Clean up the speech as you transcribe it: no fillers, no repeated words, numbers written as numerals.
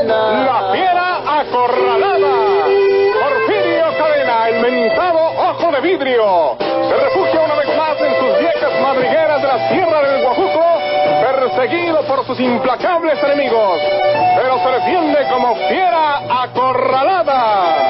La fiera acorralada. Porfirio Cadena, el mentado ojo de vidrio, se refugia una vez más en sus viejas madrigueras de la Sierra del Guajuco, perseguido por sus implacables enemigos, pero se defiende como fiera acorralada.